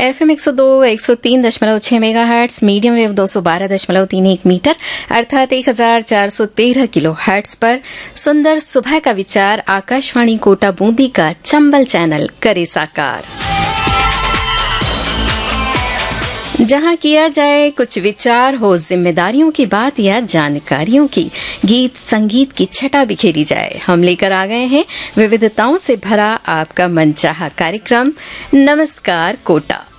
FM 102, 103.6 megahertz, medium wave 212.31 metre अर्थात 1413 kilo hertz पर सुंदर सुबह का विचार आकाशवाणी कोटा बूंदी का चंबल चैनल करे साकार, जहां किया जाए कुछ विचार, हो जिम्मेदारियों की बात या जानकारियों की, गीत संगीत की छटा बिखेरी जाए। हम लेकर आ गए हैं विविधताओं से भरा आपका मनचाहा कार्यक्रम नमस्कार कोटा।